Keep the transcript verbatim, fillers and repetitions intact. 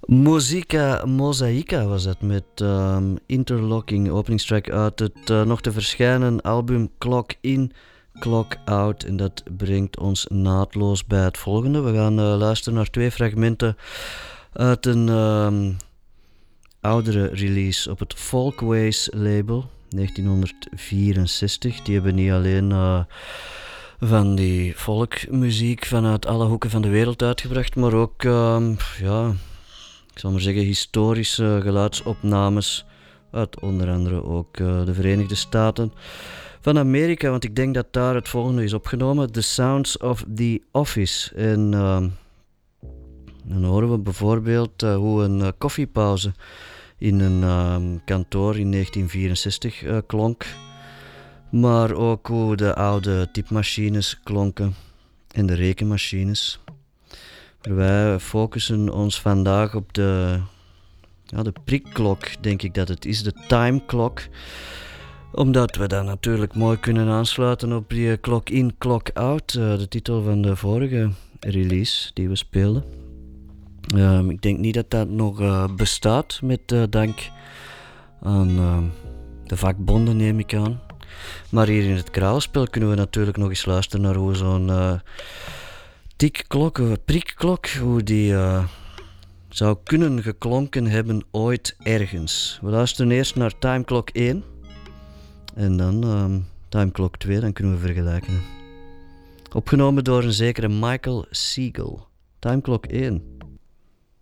Musica Mosaica was het met um, Interlocking, openingstrack uit het uh, nog te verschijnen album Clock In, Clock Out. En dat brengt ons naadloos bij het volgende. We gaan uh, luisteren naar twee fragmenten uit een um, oudere release op het Folkways label, negentien vierenzestig. Die hebben niet alleen uh, van die folkmuziek vanuit alle hoeken van de wereld uitgebracht, maar ook, um, ja, ik zal maar zeggen, historische geluidsopnames uit onder andere ook uh, de Verenigde Staten van Amerika, want ik denk dat daar het volgende is opgenomen: The Sounds of the Office. En uh, dan horen we bijvoorbeeld uh, hoe een uh, koffiepauze in een uh, kantoor in negentien vierenzestig uh, klonk, maar ook hoe de oude typemachines klonken en de rekenmachines. Wij focussen ons vandaag op de, ja, de prikklok, denk ik dat het is, de timeklok. Omdat we dat natuurlijk mooi kunnen aansluiten op die Clock In, Clock Out, uh, de titel van de vorige release die we speelden. Um, ik denk niet dat dat nog uh, bestaat, met uh, dank aan uh, de vakbonden, neem ik aan. Maar hier in het Kraalspel kunnen we natuurlijk nog eens luisteren naar hoe zo'n uh, tikklok, of prikklok, hoe die uh, zou kunnen geklonken hebben ooit ergens. We luisteren eerst naar Time Clock één en dan um, Time Clock twee, dan kunnen we vergelijken. Opgenomen door een zekere Michael Siegel. Time Clock één.